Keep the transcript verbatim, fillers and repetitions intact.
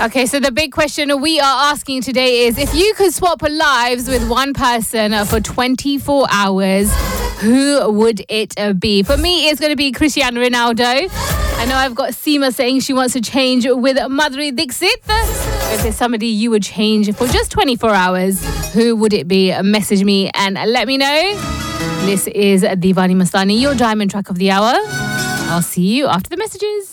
Okay, so the big question we are asking today is, if you could swap lives with one person for twenty-four hours, who would it be? For me, it's going to be Cristiano Ronaldo. I know I've got Seema saying she wants to change with Madhuri Dixit. If there's somebody you would change for just twenty-four hours, who would it be? Message me and let me know. This is Divani Mastani, your Diamond Track of the Hour. I'll see you after the messages.